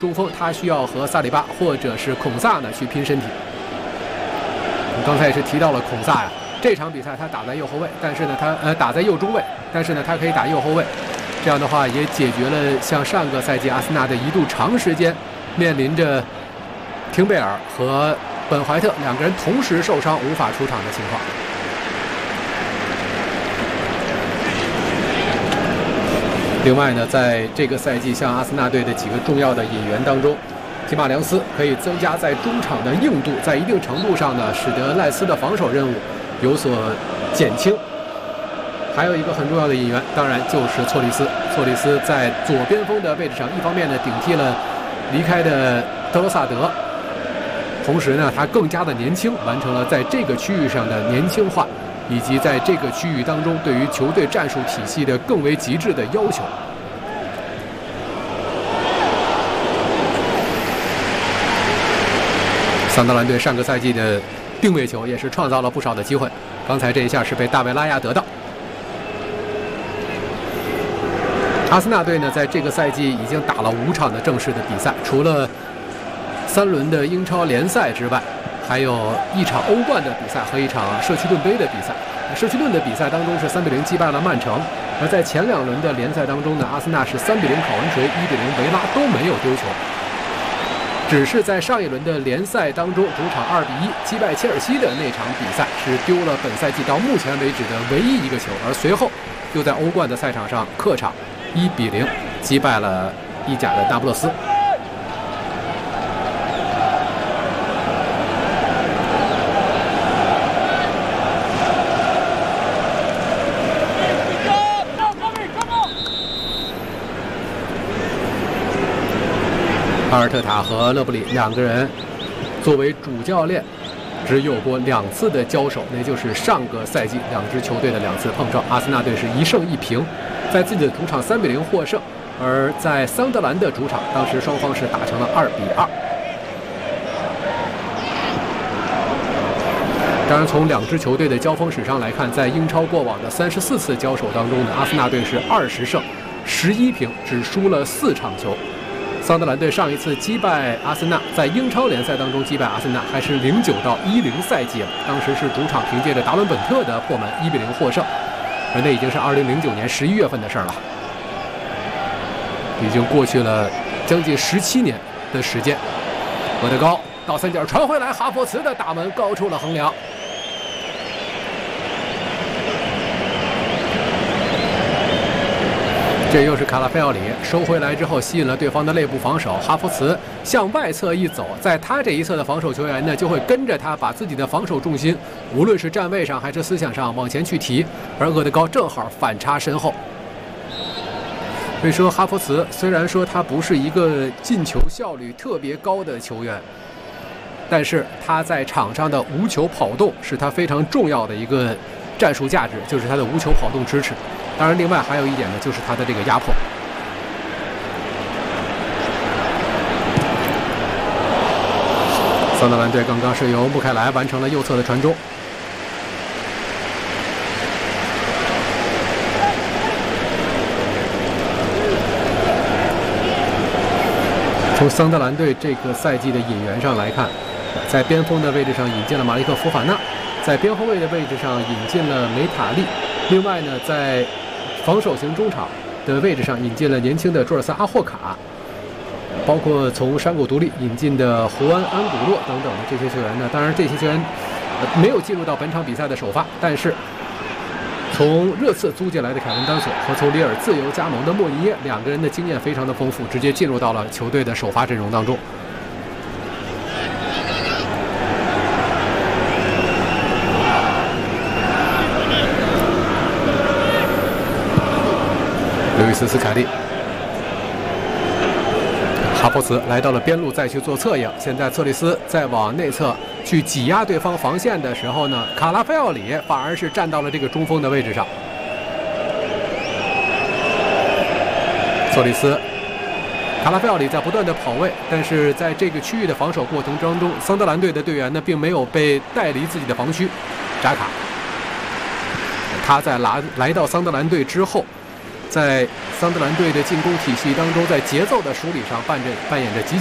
中锋他需要和萨里巴或者是孔萨呢去拼身体。我们刚才也是提到了孔萨呀，这场比赛他打在右后卫，但是呢他打在右中卫，但是呢他可以打右后卫，这样的话也解决了像上个赛季阿森纳队一度长时间面临着廷贝尔和本怀特两个人同时受伤无法出场的情况。另外呢，在这个赛季像阿森纳队的几个重要的引援当中，提马良斯可以增加在中场的硬度，在一定程度上呢，使得赖斯的防守任务有所减轻。还有一个很重要的引援，当然就是错利斯。错利斯在左边锋的位置上，一方面呢顶替了离开的德罗萨德，同时呢他更加的年轻，完成了在这个区域上的年轻化，以及在这个区域当中对于球队战术体系的更为极致的要求。桑德兰队上个赛季的定位球也是创造了不少的机会，刚才这一下是被大卫拉亚得到。阿森纳队呢，在这个赛季已经打了5场的正式的比赛，除了3轮的英超联赛之外，还有1场欧冠的比赛和1场社区盾杯的比赛。社区盾的比赛当中是3-0击败了曼城，而在前2轮的联赛当中呢，阿森纳是3-0考文垂，1-0维拉都没有丢球，只是在上一轮的联赛当中，主场2-1击败切尔西的那场比赛是丢了本赛季到目前为止的唯一一个球，而随后又在欧冠的赛场上客场1-0击败了意甲的那不勒斯。阿尔特塔和勒布里两个人作为主教练，只有过2次的交手，那就是上个赛季两支球队的2次碰撞。阿森纳队是1胜1平，在自己的主场3-0获胜，而在桑德兰的主场，当时双方是打成了2-2。当然，从2支球队的交锋史上来看，在英超过往的34次交手当中呢，阿森纳队是20胜11平，只输了4场球。桑德兰队上一次击败阿森纳，在英超联赛当中击败阿森纳，还是09-10赛季了。当时是主场凭借着达伦本特的破门1-0获胜，而那已经是2009年11月份的事了，已经过去了将近17年的时间。厄德高到3角传回来，哈弗茨的打门高出了横梁。这又是卡拉菲奥里收回来之后吸引了对方的内部防守，哈弗茨向外侧一走，在他这一侧的防守球员呢就会跟着他把自己的防守重心无论是站位上还是思想上往前去提，而厄德高正好反插身后。所以说哈弗茨虽然说他不是一个进球效率特别高的球员，但是他在场上的无球跑动是他非常重要的一个战术价值，就是他的无球跑动支持。当然另外还有一点呢，就是他的这个压迫。桑德兰队刚刚是由穆凯莱完成了右侧的传中，从桑德兰队这个赛季的引援上来看，在边锋的位置上引进了马利克·福法纳，在边后卫的位置上引进了梅塔利，另外呢在防守型中场的位置上引进了年轻的朱尔萨阿霍卡，包括从山谷独立引进的胡安·安古洛等等的这些球员呢。当然这些球员没有进入到本场比赛的首发，但是从热刺租借来的凯文丹索和从里尔自由加盟的莫尼耶两个人的经验非常的丰富，直接进入到了球队的首发阵容当中。刘易斯·斯凯利，哈弗茨来到了边路再去做策应，现在策利斯在往内侧去挤压对方防线的时候呢，卡拉菲奥里反而是站到了这个中锋的位置上。索里斯，卡拉菲奥里在不断的跑位，但是在这个区域的防守过程当中，桑德兰队的队员呢并没有被带离自己的防区。扎卡，他在来到桑德兰队之后， 在桑德兰队的进攻体系当中，在节奏的梳理上扮演着极